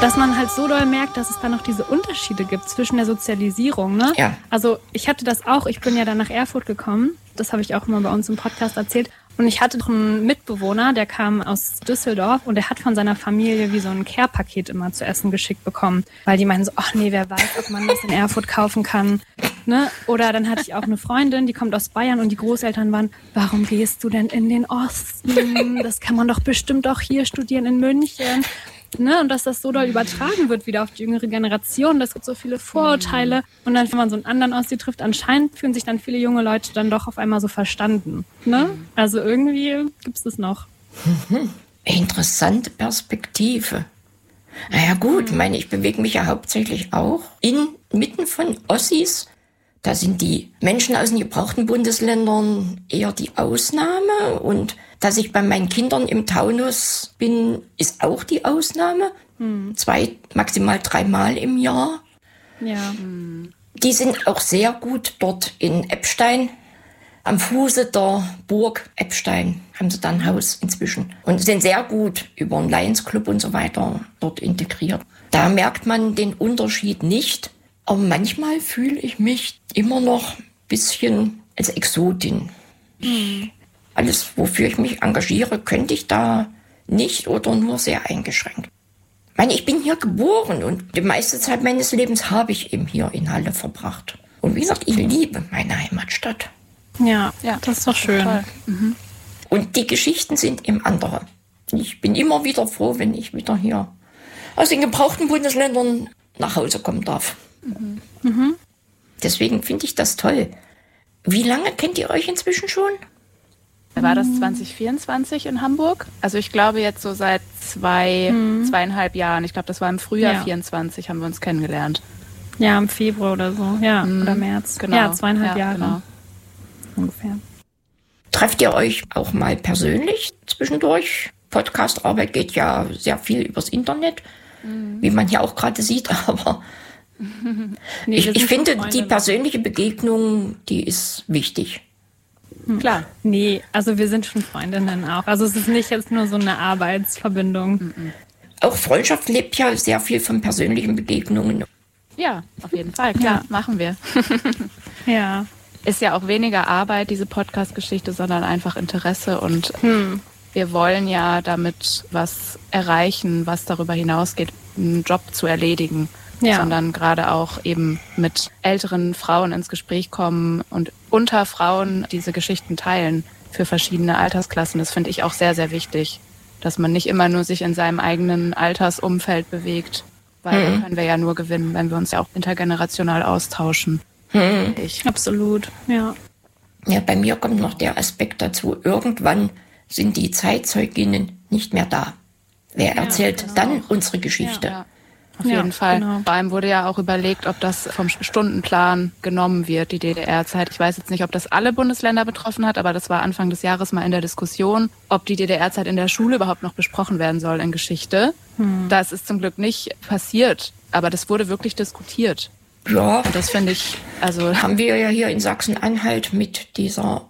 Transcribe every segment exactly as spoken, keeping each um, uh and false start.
dass man halt so doll merkt, dass es da noch diese Unterschiede gibt zwischen der Sozialisierung, ne? Ja. Also ich hatte das auch, ich bin ja dann nach Erfurt gekommen, das habe ich auch immer bei uns im Podcast erzählt. Und ich hatte noch einen Mitbewohner, der kam aus Düsseldorf und der hat von seiner Familie wie so ein Care-Paket immer zu essen geschickt bekommen. Weil die meinen so, ach nee, wer weiß, ob man das in Erfurt kaufen kann. Ne? Oder dann hatte ich auch eine Freundin, die kommt aus Bayern und die Großeltern waren, warum gehst du denn in den Osten? Das kann man doch bestimmt auch hier studieren in München. Ne, und dass das so doll übertragen wird wieder auf die jüngere Generation. Das gibt so viele Vorurteile. Und dann, wenn man so einen anderen Ossi trifft, anscheinend fühlen sich dann viele junge Leute dann doch auf einmal so verstanden. Ne? Also irgendwie gibt es das noch. Interessante Perspektive. Naja gut, ich meine, ich bewege mich ja hauptsächlich auch inmitten von Ossis. Da sind die Menschen aus den gebrauchten Bundesländern eher die Ausnahme. Und dass ich bei meinen Kindern im Taunus bin, ist auch die Ausnahme. Hm. Zwei, maximal dreimal im Jahr. Ja. Die sind auch sehr gut dort in Eppstein. Am Fuße der Burg Eppstein haben sie da ein Haus inzwischen. Und sind sehr gut über den Lions Club und so weiter dort integriert. Da merkt man den Unterschied nicht. Aber manchmal fühle ich mich immer noch ein bisschen als Exotin. Hm. Alles, wofür ich mich engagiere, könnte ich da nicht oder nur sehr eingeschränkt. Ich meine, ich bin hier geboren und die meiste Zeit meines Lebens habe ich eben hier in Halle verbracht. Und wie gesagt, ich liebe meine Heimatstadt. Ja, ja, das ist doch schön. Mhm. Und die Geschichten sind eben andere. Ich bin immer wieder froh, wenn ich wieder hier aus den gebrauchten Bundesländern nach Hause kommen darf. Mhm. Mhm. Deswegen finde ich das toll. Wie lange kennt ihr euch inzwischen schon? War das zwanzig vierundzwanzig in Hamburg? Also ich glaube jetzt so seit zwei, mhm. zweieinhalb Jahren. Ich glaube, das war im Frühjahr ja. vierundzwanzig haben wir uns kennengelernt. Ja, im Februar oder so. Ja, mhm. oder März. Genau. Ja, zweieinhalb ja, Jahre. Genau. Ungefähr. Trefft ihr euch auch mal persönlich zwischendurch? Podcastarbeit geht ja sehr viel übers Internet, mhm. wie man hier auch gerade sieht, aber nee, ich, ich finde, die persönliche Begegnung, die ist wichtig. Hm. Klar. Nee, also wir sind schon Freundinnen auch. Also es ist nicht jetzt nur so eine Arbeitsverbindung. Mhm. Auch Freundschaft lebt ja sehr viel von persönlichen Begegnungen. Ja, auf jeden Fall, klar, ja. machen wir. Ja. Ist ja auch weniger Arbeit, diese Podcast-Geschichte, sondern einfach Interesse und hm. wir wollen ja damit was erreichen, was darüber hinausgeht, einen Job zu erledigen. Ja. Sondern gerade auch eben mit älteren Frauen ins Gespräch kommen und unter Frauen diese Geschichten teilen für verschiedene Altersklassen. Das finde ich auch sehr, sehr wichtig, dass man nicht immer nur sich in seinem eigenen Altersumfeld bewegt, weil mhm. dann können wir ja nur gewinnen, wenn wir uns ja auch intergenerational austauschen. Mhm. Ich. Absolut, ja. Ja, bei mir kommt noch der Aspekt dazu, irgendwann sind die Zeitzeuginnen nicht mehr da. Wer ja, erzählt genau. dann unsere Geschichte? Ja, ja. Auf ja, jeden Fall. Genau. Vor allem wurde ja auch überlegt, ob das vom Stundenplan genommen wird, die D D R-Zeit. Ich weiß jetzt nicht, ob das alle Bundesländer betroffen hat, aber das war Anfang des Jahres mal in der Diskussion, ob die D D R-Zeit in der Schule überhaupt noch besprochen werden soll in Geschichte. Hm. Das ist zum Glück nicht passiert, aber das wurde wirklich diskutiert. Ja, und das finde ich, also haben wir ja hier in Sachsen-Anhalt mit dieser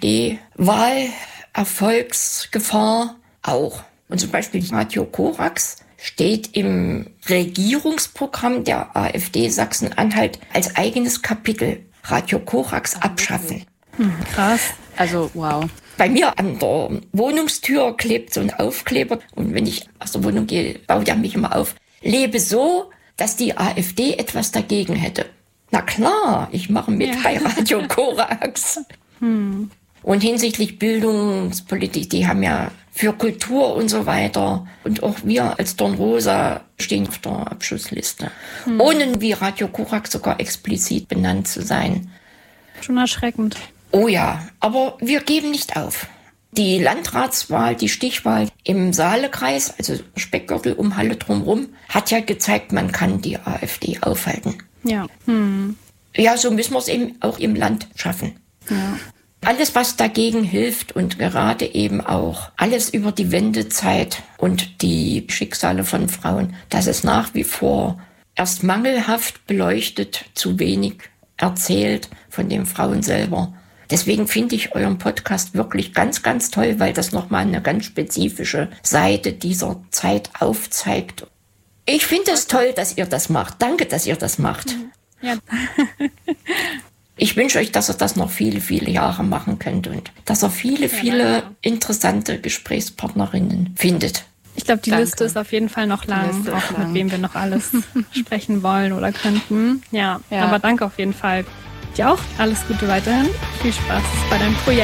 AfD-Wahlerfolgsgefahr auch. Und zum Beispiel Radio Korax steht im Regierungsprogramm der AfD Sachsen-Anhalt als eigenes Kapitel Radio Korax abschaffen. Hm, krass. Also, wow. Bei mir an der Wohnungstür klebt so ein Aufkleber und wenn ich aus der Wohnung gehe, baut er mich immer auf. Lebe so, dass die AfD etwas dagegen hätte. Na klar, ich mache mit ja. bei Radio Korax. Hm. Und hinsichtlich Bildungspolitik, die haben ja für Kultur und so weiter. Und auch wir als Dornrosa stehen auf der Abschussliste. Hm. Ohne wie Radio Korax sogar explizit benannt zu sein. Schon erschreckend. Oh ja, aber wir geben nicht auf. Die Landratswahl, die Stichwahl im Saalekreis, also Speckgürtel um Halle drumherum, hat ja gezeigt, man kann die AfD aufhalten. Ja. Hm. Ja, so müssen wir es eben auch im Land schaffen. Ja. Alles, was dagegen hilft und gerade eben auch alles über die Wendezeit und die Schicksale von Frauen, das ist nach wie vor erst mangelhaft beleuchtet, zu wenig erzählt von den Frauen selber. Deswegen finde ich euren Podcast wirklich ganz, ganz toll, weil das nochmal eine ganz spezifische Seite dieser Zeit aufzeigt. Ich finde es toll, dass ihr das macht. Danke, dass ihr das macht. Ja. Ich wünsche euch, dass ihr das noch viele, viele Jahre machen könnt und dass ihr viele, ja, viele ja. interessante Gesprächspartnerinnen findet. Ich glaube, die Danke. Liste ist auf jeden Fall noch lang, auch lang. Mit wem wir noch alles sprechen wollen oder könnten. Ja, ja, aber danke auf jeden Fall. Dir auch alles Gute weiterhin. Viel Spaß bei deinem Projekt.